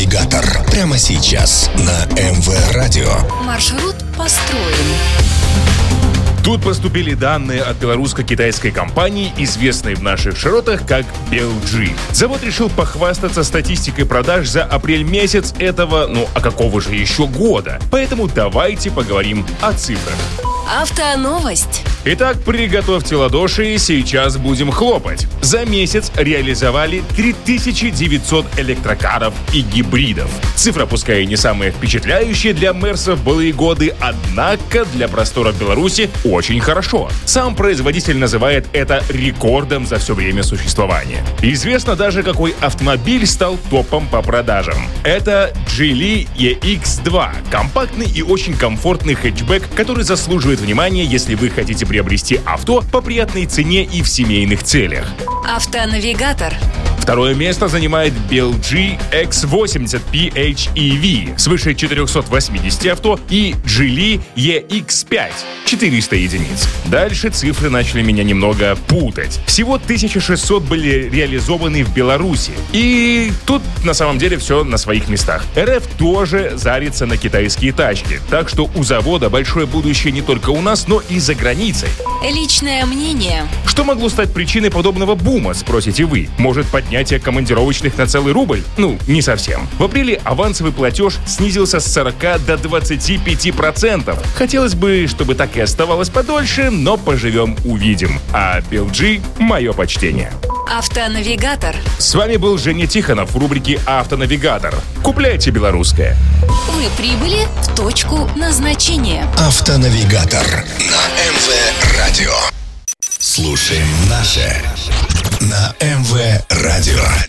Автонавигатор. Прямо сейчас на МВ Радио. Маршрут построен. Тут поступили данные от белорусско-китайской компании, известной в наших широтах как BLG. Завод решил похвастаться статистикой продаж за апрель месяц этого, а какого же еще года? Поэтому давайте поговорим о цифрах. Автоновость. Итак, приготовьте ладоши, сейчас будем хлопать. За месяц реализовали 3900 электрокаров и гибридов. Цифра, пускай и не самая впечатляющая для Мерсов в былые годы, однако для просторов Беларуси очень хорошо. Сам производитель называет это рекордом за все время существования. Известно даже, какой автомобиль стал топом по продажам. Это Geely EX2. Компактный и очень комфортный хэтчбэк, который заслуживает внимания, если вы хотите приобрести авто по приятной цене и в семейных целях. Автонавигатор. Второе место занимает BLG X80 PHEV, свыше 480 авто, и Geely EX5, 400 единиц. Дальше цифры начали меня немного путать. Всего 1600 были реализованы в Беларуси. И тут на самом деле все на своих местах. РФ тоже зарится на китайские тачки, так что у завода большое будущее не только у нас, но и за границей. Личное мнение. Что могло стать причиной подобного бума, спросите вы? Может, поднятие командировочных на целый рубль? Не совсем. В апреле авансовый платеж снизился с 40 до 25%. Хотелось бы, чтобы так и оставалось подольше, но поживем — увидим. А BLG — мое почтение. Автонавигатор. С вами был Женя Тихонов в рубрике «Автонавигатор». Купляйте белорусское. Вы прибыли в точку назначения. Автонавигатор на МВ Радио. Слушаем наше на МВ Радио.